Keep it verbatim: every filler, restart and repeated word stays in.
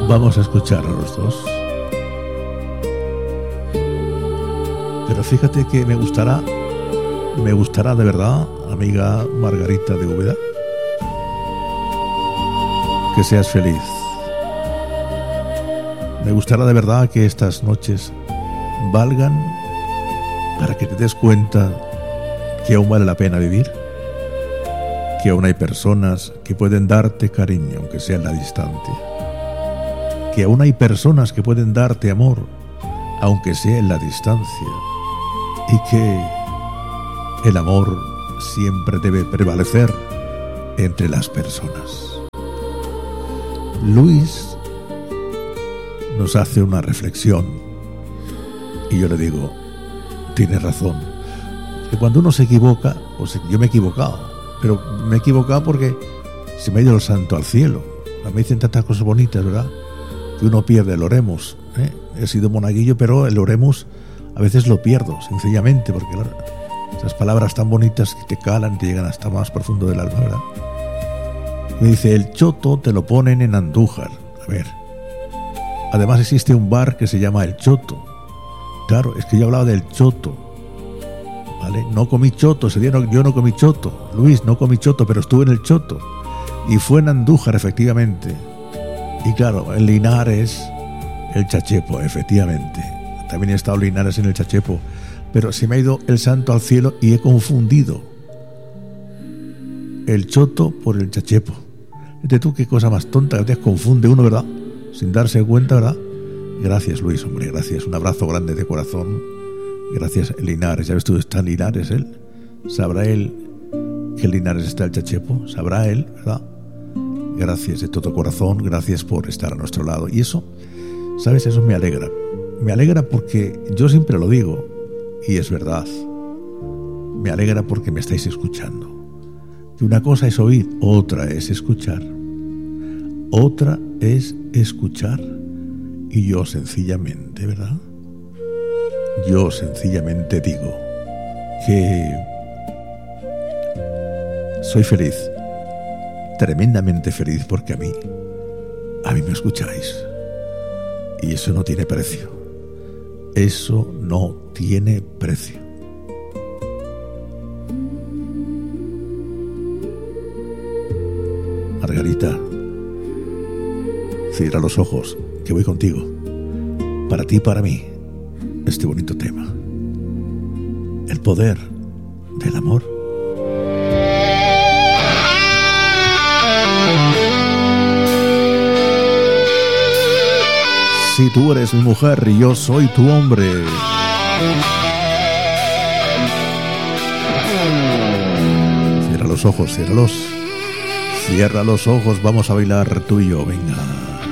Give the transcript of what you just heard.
Vamos a escuchar a los dos. Pero fíjate que me gustará, me gustará de verdad, amiga Margarita de Úbeda, que seas feliz. Me gustará de verdad que estas noches valgan para que te des cuenta que aún vale la pena vivir, que aún hay personas que pueden darte cariño, aunque sea en la distancia, que aún hay personas que pueden darte amor, aunque sea en la distancia, y que el amor siempre debe prevalecer entre las personas. Luis nos hace una reflexión y yo le digo, tienes razón, que cuando uno se equivoca, pues yo me he equivocado, pero me he equivocado porque se me ha ido el santo al cielo. Me dicen tantas cosas bonitas, ¿verdad? Que uno pierde el oremus, ¿eh? He sido monaguillo, pero el oremus a veces lo pierdo, sencillamente, porque claro, esas palabras tan bonitas que te calan, te llegan hasta más profundo del alma, ¿verdad? Me dice, el choto te lo ponen en Andújar. A ver, además existe un bar que se llama El Choto. Claro, es que yo hablaba del choto, ¿vale? No comí choto, ese día no, yo no comí choto, Luis, no comí choto, pero estuve en el choto. Y fue en Andújar, efectivamente. Y claro, en Linares, el Chachepo, efectivamente. También he estado en Linares en el Chachepo. Pero se me ha ido el santo al cielo y he confundido el choto por el Chachepo. Fíjate tú qué cosa más tonta, que te confunde uno, ¿verdad? Sin darse cuenta, ¿verdad? Gracias, Luis, hombre, gracias. Un abrazo grande de corazón. Gracias, Linares. Ya ves tú, está en Linares él. Sabrá él que en Linares está el Chachepo. Sabrá él, ¿verdad? Gracias de todo corazón. Gracias por estar a nuestro lado. Y eso, ¿sabes? Eso me alegra. Me alegra porque yo siempre lo digo. Y es verdad. Me alegra porque me estáis escuchando. Que una cosa es oír, otra es escuchar. Otra es escuchar. Y yo sencillamente, ¿verdad? Yo sencillamente digo que soy feliz, tremendamente feliz, porque a mí, a mí me escucháis. Y eso no tiene precio. Eso no tiene precio. Margarita, cierra los ojos, que voy contigo. Para ti y para mí, este bonito tema. El poder del amor. Si tú eres mi mujer y yo soy tu hombre. Cierra los ojos, ciérralos. Cierra los ojos, vamos a bailar tú y yo, venga.